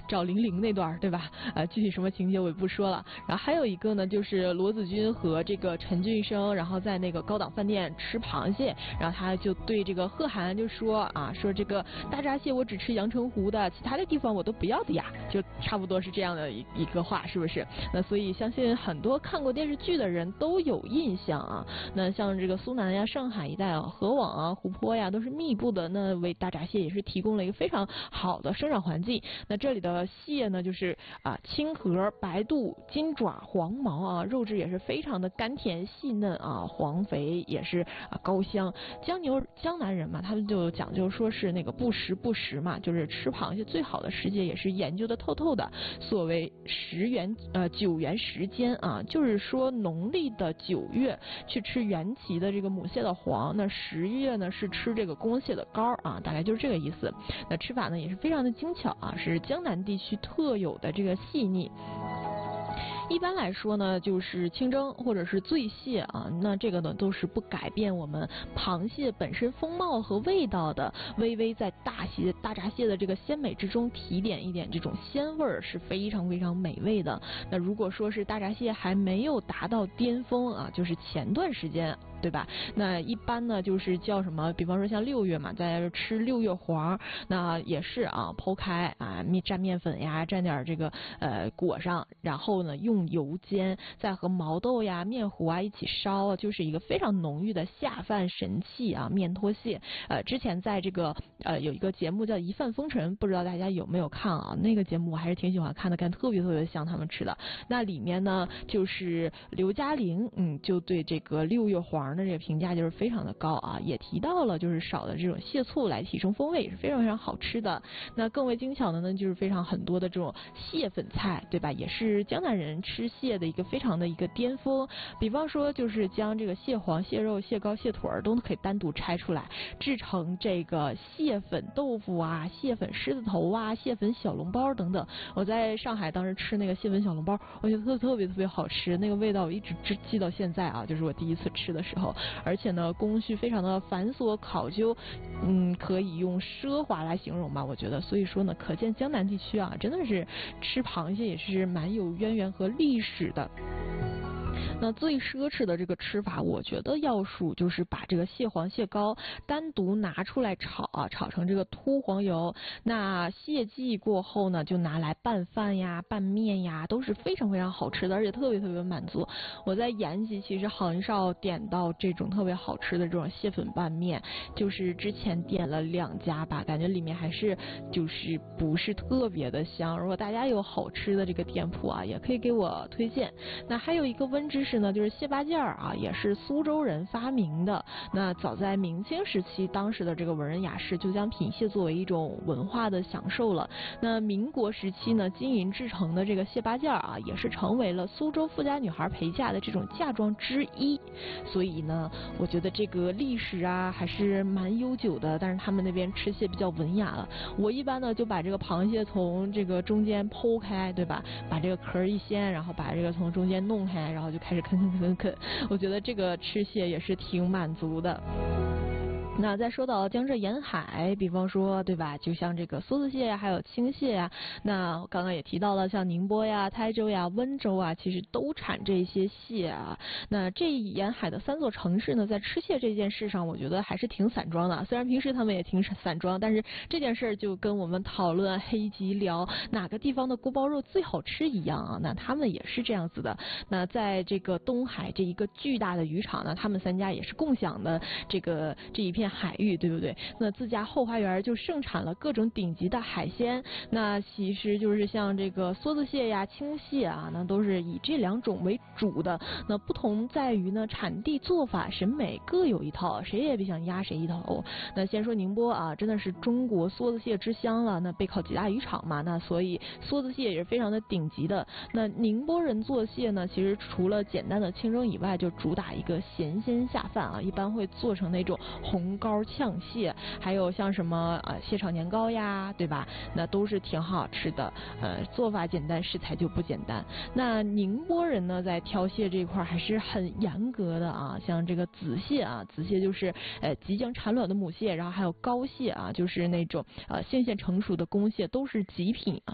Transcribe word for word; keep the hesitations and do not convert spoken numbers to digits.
找玲玲那段，对吧？呃，具体什么情节我也不说了。然后还有一个呢，就是罗子君和这个陈俊生，然后在那个高档饭店吃螃蟹，然后他就对这个贺涵就说啊，说这个大闸蟹我只吃阳澄湖的，其他的地方我都不要的呀，就差不多是这样的一一个话，是不是？那所以相信很多看过电视剧的人都有印象啊。那像这个苏南呀、上海一带啊，河网啊、湖泊呀都是密布的，那为大闸蟹也是提供了一个非常好的生长环境。那这里的蟹呢，就是啊青壳、白肚、金爪、黄毛啊，肉质也是非常的甘甜细嫩啊，黄肥也是啊高香。江牛江南人嘛，他们就讲究说是那个不时不食嘛，就是吃螃蟹最好的时节也是研究的透透的。所谓十元呃九元时间啊，就是说农历的九月去吃元期的这个母蟹的黄，那十月呢是吃这个公蟹的肝啊，大概就是这个意思。那吃法呢也是非常的精巧啊，是江南地区特有的这个细腻。一般来说呢，就是清蒸或者是醉蟹啊，那这个呢都是不改变我们螃蟹本身风貌和味道的，微微在大蟹大闸蟹的这个鲜美之中提点一点这种鲜味儿，是非常非常美味的。那如果说是大闸蟹还没有达到巅峰啊，就是前段时间，对吧？那一般呢就是叫什么，比方说像六月嘛，在吃六月黄，那也是啊，剖开啊，面蘸面粉呀，蘸点这个呃裹上，然后呢用油煎，再和毛豆呀、面糊啊一起烧，就是一个非常浓郁的下饭神器啊，面拖蟹。呃，之前在这个呃有一个节目叫《一饭风尘》，不知道大家有没有看啊？那个节目我还是挺喜欢看的，看特别特别香他们吃的。那里面呢，就是刘嘉玲，嗯，就对这个六月黄的这个评价就是非常的高啊，也提到了就是少的这种蟹醋来提升风味，也是非常非常好吃的。那更为精巧的呢，就是非常很多的这种蟹粉菜，对吧？也是江南人吃蟹的一个非常的一个巅峰。比方说就是将这个蟹黄、蟹肉、蟹膏、蟹腿儿都可以单独拆出来，制成这个蟹粉豆腐啊、蟹粉狮子头啊、蟹粉小笼包等等。我在上海当时吃那个蟹粉小笼包，我觉得特特别特别好吃，那个味道我一直记到现在啊，就是我第一次吃的时候。而且呢，工序非常的繁琐考究，嗯，可以用奢华来形容吧，我觉得。所以说呢，可见江南地区啊，真的是吃螃蟹也是蛮有渊源和历史的。那最奢侈的这个吃法，我觉得要数就是把这个蟹黄、蟹膏单独拿出来炒啊，炒成这个秃黄油。那蟹季过后呢，就拿来拌饭呀、拌面呀，都是非常非常好吃的，而且特别特别满足。我在延吉其实很少点到这种特别好吃的这种蟹粉拌面，就是之前点了两家吧，感觉里面还是就是不是特别的香。如果大家有好吃的这个店铺啊，也可以给我推荐。那还有一个温知识呢，就是蟹八件啊，也是苏州人发明的。那早在明清时期，当时的这个文人雅士就将品蟹作为一种文化的享受了。那民国时期呢，金银制成的这个蟹八件啊，也是成为了苏州富家女孩陪嫁的这种嫁妆之一。所以呢，我觉得这个历史啊还是蛮悠久的，但是他们那边吃蟹比较文雅了。我一般呢就把这个螃蟹从这个中间剖开，对吧？把这个壳一掀，然后把这个从中间弄开，然后就开始啃啃啃啃。我觉得这个吃蟹也是挺满足的。那再说到江浙沿海，比方说对吧，就像这个梭子蟹呀，还有青蟹呀，那刚刚也提到了，像宁波呀、台州呀、温州啊，其实都产这些蟹啊。那这沿海的三座城市呢，在吃蟹这件事上，我觉得还是挺散装的。虽然平时他们也挺散装，但是这件事就跟我们讨论黑吉聊哪个地方的锅包肉最好吃一样啊。那他们也是这样子的。那在这个东海这一个巨大的渔场呢，他们三家也是共享的这个这一片海域，对不对？那自家后花园就盛产了各种顶级的海鲜。那其实就是像这个梭子蟹呀、青蟹啊，那都是以这两种为主的。那不同在于呢，产地、做法、审美各有一套，谁也别想压谁一头。那先说宁波啊，真的是中国梭子蟹之乡了。那背靠几大渔场嘛，那所以梭子蟹也是非常的顶级的。那宁波人做蟹呢，其实除了简单的清蒸以外，就主打一个咸鲜下饭啊，一般会做成那种红膏呛蟹，还有像什么呃蟹炒年糕呀，对吧？那都是挺好吃的。呃，做法简单，食材就不简单。那宁波人呢，在挑蟹这一块还是很严格的啊，像这个子蟹啊，子蟹就是呃即将产卵的母蟹，然后还有膏蟹啊，就是那种呃性腺成熟的公蟹，都是极品啊，